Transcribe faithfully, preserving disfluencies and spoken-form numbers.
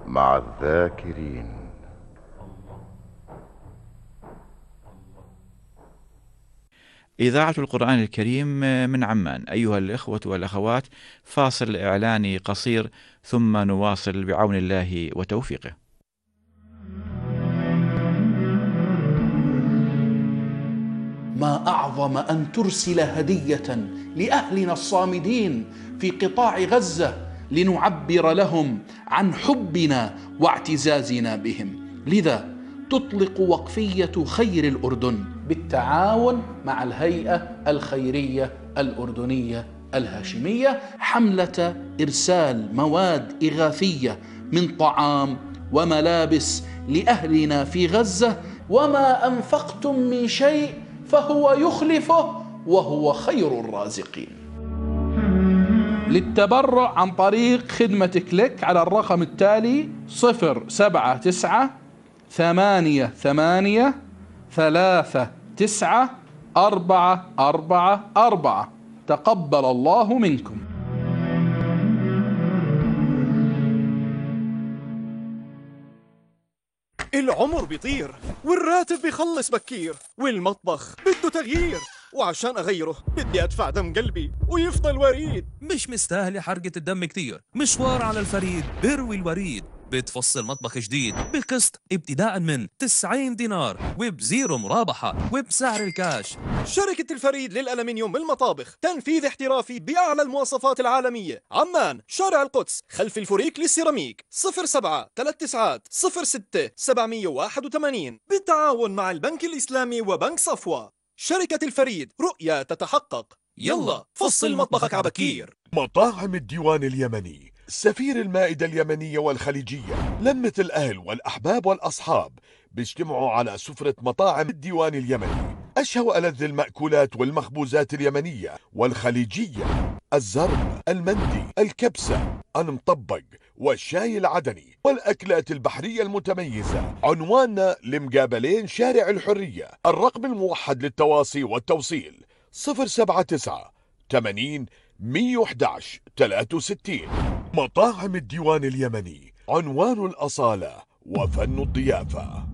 مع الذاكرين. إذاعة القرآن الكريم من عمان. أيها الإخوة والأخوات، فاصل إعلاني قصير ثم نواصل بعون الله وتوفيقه. ما أعظم أن ترسل هدية لأهلنا الصامدين في قطاع غزة لنعبر لهم عن حبنا واعتزازنا بهم. لذا تطلق وقفية خير الأردن بالتعاون مع الهيئة الخيرية الأردنية الهاشمية حملة إرسال مواد إغاثية من طعام وملابس لأهلنا في غزة. وما أنفقتم من شيء فهو يخلفه وهو خير الرازقين. للتبرع عن طريق خدمة كليك على الرقم التالي صفر سبعة تسعة ثمانية ثمانية ثلاثة تسعة أربعة أربعة أربعة. تقبل الله منكم. العمر بيطير والراتب بيخلص بكير والمطبخ بده تغيير، وعشان أغيره بدي أدفع دم قلبي ويفضل وريد. مش مستاهلة حرقة الدم كتير، مشوار على الفريد بروي الوريد. بتفصل مطبخ جديد بقسط ابتداء من تسعين دينار وبزيرو مرابحة وبسعر الكاش. شركة الفريد للألمنيوم بالمطابخ، تنفيذ احترافي بأعلى المواصفات العالمية. عمان، شارع القدس، خلف الفوريك للسيراميك. صفر سبعة ثلاث تسعات صفر ستة سبعمية واحد وثمانين بالتعاون مع البنك الإسلامي وبنك صفوة. شركة الفريد، رؤية تتحقق. يلا فصل مطبخك عبكير. مطاعم الديوان اليمني، سفير المائدة اليمنية والخليجية، لمة الأهل والأحباب والأصحاب بيجتمعوا على سفرة مطاعم الديوان اليمني. أشهى وألذ المأكولات والمخبوزات اليمنية والخليجية: الزرب، المندي، الكبسة، المطبق، والشاي العدني، والأكلات البحرية المتميزة. عنواننا لمقابلين شارع الحرية. الرقم الموحد للتواصي والتوصيل صفر سبعة تسعة ثمانين مية وأحد عشر ثلاثة وستين. مطاعم الديوان اليمني، عنوان الأصالة وفن الضيافة.